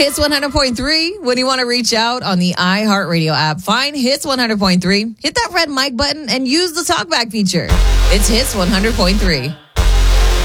Hits 100.3. When you want to reach out on the iHeartRadio app, find Hits 100.3, hit that red mic button, and use the talkback feature. It's Hits 100.3.